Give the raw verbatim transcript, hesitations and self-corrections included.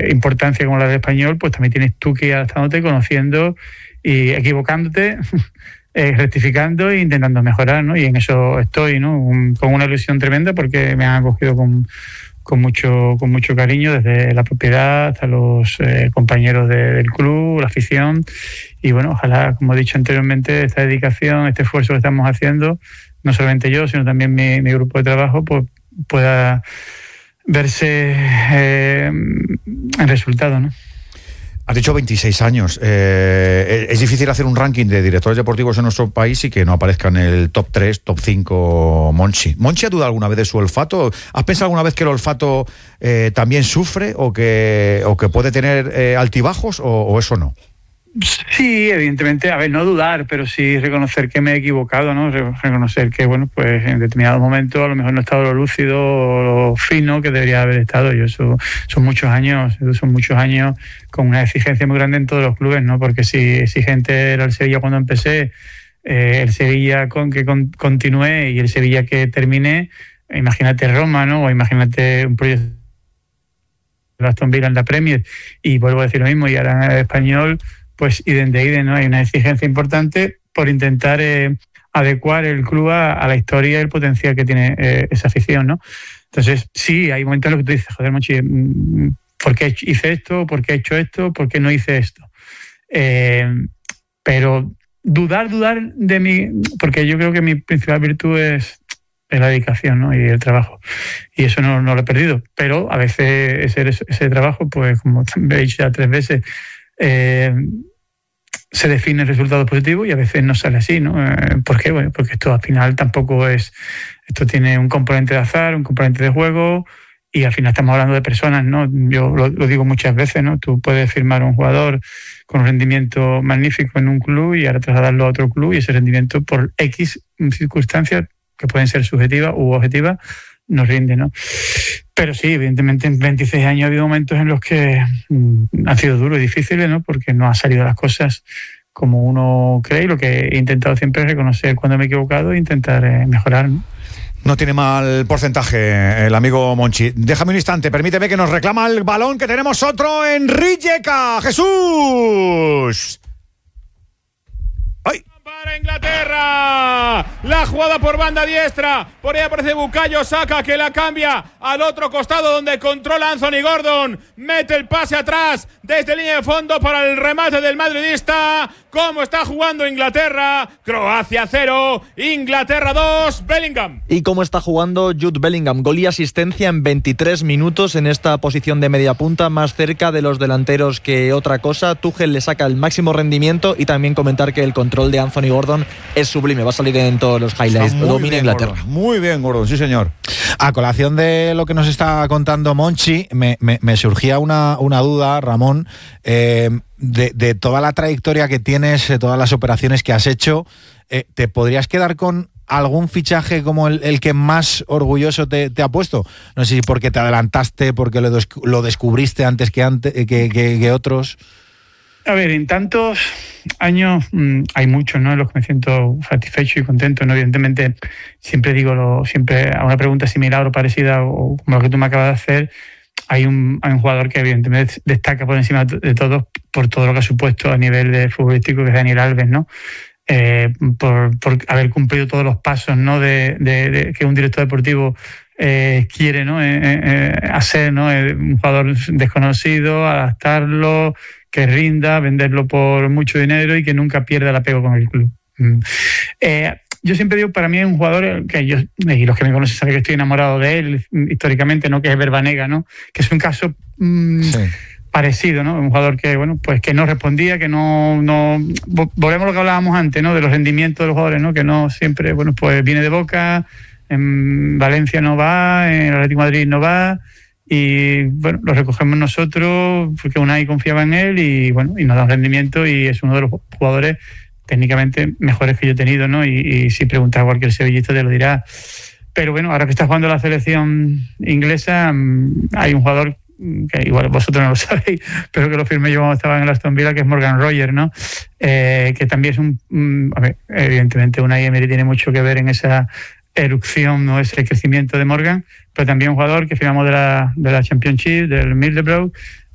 eh, importancia como la del Español, pues también tienes tú que ir adaptándote, conociendo y equivocándote, eh, rectificando e intentando mejorar, ¿no? Y en eso estoy, ¿no? Un, con una ilusión tremenda porque me han acogido con, con mucho con mucho cariño, desde la propiedad hasta los eh, compañeros de, del club, la afición. Y bueno, ojalá, como he dicho anteriormente, esta dedicación, este esfuerzo que estamos haciendo, no solamente yo, sino también mi, mi grupo de trabajo, pues pueda verse eh, en resultado, ¿no? Has dicho veintiséis años. Eh, es difícil hacer un ranking de directores deportivos en nuestro país y que no aparezca en el top tres, top cinco Monchi. ¿Monchi ha dudado alguna vez de su olfato? ¿Has pensado alguna vez que el olfato eh, también sufre o que, o que puede tener eh, altibajos o, o eso no? Sí, evidentemente, a ver, no dudar, pero sí reconocer que me he equivocado, ¿no? Reconocer que, bueno, pues en determinados momentos a lo mejor no he estado lo lúcido o lo fino que debería haber estado. Yo eso, son muchos años, son muchos años con una exigencia muy grande en todos los clubes, ¿no? Porque si exigente era el Sevilla cuando empecé, eh, el Sevilla con que con, continué y el Sevilla que terminé, imagínate Roma, ¿no? O imagínate un proyecto de Aston Villa en la Premier, y vuelvo a decir lo mismo, y ahora en el Español, pues idem de idem, ¿no? Hay una exigencia importante por intentar eh, adecuar el club a, a la historia y el potencial que tiene eh, esa afición, ¿no? Entonces, sí, hay momentos en los que tú dices, joder, Monchi, ¿por qué hice esto? ¿Por qué he hecho esto? ¿Por qué no hice esto? Eh, pero dudar, dudar de mí, porque yo creo que mi principal virtud es, es la dedicación, ¿no? Y el trabajo. Y eso no, no lo he perdido. Pero a veces ese, ese trabajo, pues como he dicho ya tres veces, Eh, se define el resultado positivo y a veces no sale así, ¿no? Eh, ¿Por qué? Bueno, porque esto al final tampoco es... Esto tiene un componente de azar, un componente de juego, y al final estamos hablando de personas, ¿no? Yo lo, lo digo muchas veces, ¿no? Tú puedes firmar un jugador con un rendimiento magnífico en un club y ahora trasladarlo a otro club, y ese rendimiento por X circunstancias, que pueden ser subjetivas u objetivas, no rinde, ¿no? Pero sí, evidentemente en veintiséis años ha habido momentos en los que mmm, han sido duros y difíciles, ¿no? Porque no han salido las cosas como uno cree, y lo que he intentado siempre es reconocer cuando me he equivocado e intentar eh, mejorar, ¿no? No tiene mal porcentaje el amigo Monchi. Déjame un instante, permíteme que nos reclama el balón, que tenemos otro en Rijeka. ¡Jesús! ¡Ay! Para Inglaterra, la jugada por banda diestra, por ahí aparece Bukayo Saka, que la cambia al otro costado donde controla Anthony Gordon, mete el pase atrás desde línea de fondo para el remate del madridista. ¿Cómo está jugando Inglaterra? Croacia cero, Inglaterra dos, Bellingham. Y cómo está jugando Jude Bellingham, gol y asistencia en veintitrés minutos en esta posición de media punta, más cerca de los delanteros que otra cosa. Tuchel le saca el máximo rendimiento, y también comentar que el control de Anthony Gordon es sublime, va a salir en todos los highlights. Domina Inglaterra. Gordon, muy bien, Gordon, sí señor. A colación de lo que nos está contando Monchi, me, me, me surgía una, una duda, Ramón, eh, de, de toda la trayectoria que tienes, de todas las operaciones que has hecho, eh, ¿te podrías quedar con algún fichaje como el, el que más orgulloso te, te ha puesto? No sé si porque te adelantaste, porque lo, des, lo descubriste antes que, antes, que, que, que otros. A ver, en tantos años mmm, hay muchos, ¿no?, en los que me siento satisfecho y contento, ¿no? Evidentemente, siempre digo, lo, siempre a una pregunta similar o parecida o como lo que tú me acabas de hacer, hay un, hay un jugador que evidentemente destaca por encima de todos por todo lo que ha supuesto a nivel de futbolístico, que es Daniel Alves, ¿no? Eh, por, por haber cumplido todos los pasos, ¿no?, de, de, de que un director deportivo eh, quiere, ¿no?, eh, eh, hacer, ¿no?, eh, un jugador desconocido, adaptarlo, que rinda, venderlo por mucho dinero y que nunca pierda el apego con el club. Mm. Eh, yo siempre digo, para mí es un jugador que yo, y los que me conocen saben que estoy enamorado de él históricamente, ¿no?, que es Verbanega, ¿no?, que es un caso mmm, sí. parecido, ¿no? Un jugador que, bueno, pues que no respondía, que no, no... Volvemos a lo que hablábamos antes, ¿no?, de los rendimientos de los jugadores, ¿no?, que no siempre, bueno, pues viene de Boca, en Valencia no va, en el Atlético de Madrid no va, y bueno, lo recogemos nosotros porque Unai confiaba en él y bueno, y nos da un rendimiento, y es uno de los jugadores técnicamente mejores que yo he tenido, ¿no? Y, y si preguntas a cualquier sevillista te lo dirá. Pero bueno, ahora que está jugando la selección inglesa, hay un jugador que igual vosotros no lo sabéis, pero que lo firmé yo cuando estaba en el Aston Villa, que es Morgan Rogers, ¿no? Eh, que también es un... un a ver, evidentemente Unai Emery tiene mucho que ver en esa erupción, ¿no?, ese crecimiento de Morgan, pero también un jugador que firmamos de la, de la Championship, del Middlesbrough,